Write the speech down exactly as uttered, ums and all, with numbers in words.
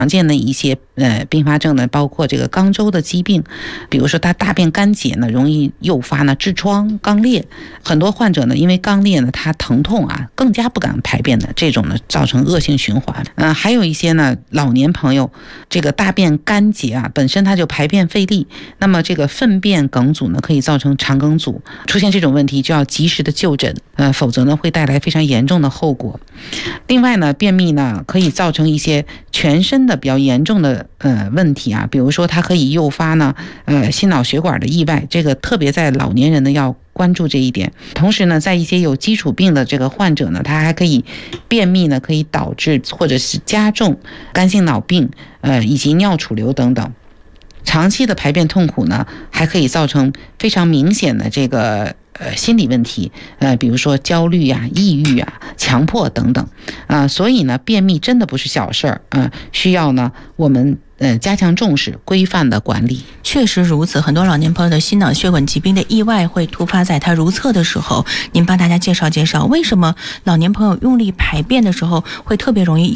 常见的一些呃并发症呢，包括这个肛周的疾病，比如说它大便干结呢，容易诱发呢痔疮、肛裂。很多患者呢，因为肛裂呢，它疼痛啊，更加不敢排便的，这种呢造成恶性循环。嗯、呃，还有一些呢老年朋友，这个大便干结啊，本身它就排便费力，那么这个粪便梗阻呢，可以造成肠梗阻。出现这种问题就要及时的就诊，呃，否则呢会带来非常严重的后果。另外呢，便秘呢可以造成一些全身的比较严重的呃问题啊，比如说它可以诱发呢呃心脑血管的意外，这个特别在老年人呢要关注这一点。同时呢，在一些有基础病的这个患者呢，他还可以便秘呢可以导致或者是加重肝性脑病呃以及尿储留等等。长期的排便痛苦呢，还可以造成非常明显的这个呃心理问题，呃，比如说焦虑啊、抑郁啊、强迫等等，啊、呃，所以呢，便秘真的不是小事儿，呃，需要呢我们呃加强重视、规范的管理。 确实如此，很多老年朋友的心脑血管疾病的意外会突发在他如厕的时候。您帮大家介绍介绍，为什么老年朋友用力排便的时候会特别容易